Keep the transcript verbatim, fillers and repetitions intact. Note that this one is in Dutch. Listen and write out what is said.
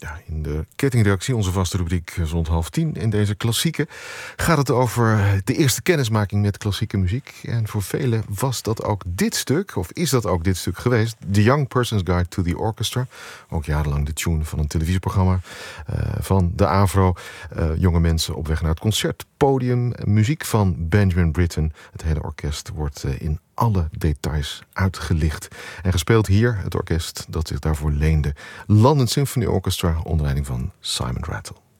Ja, in de kettingreactie, onze vaste rubriek rond half tien in deze klassieke, gaat het over de eerste kennismaking met klassieke muziek. En voor velen was dat ook dit stuk, of is dat ook dit stuk geweest, The Young Person's Guide to the Orchestra. Ook jarenlang de tune van een televisieprogramma uh, van de AVRO. Uh, jonge mensen op weg naar het concertpodium. Muziek van Benjamin Britten. Het hele orkest wordt uh, in alle details uitgelicht. En gespeeld hier het orkest dat zich daarvoor leende. London Symphony Orchestra onder leiding van Simon Rattle.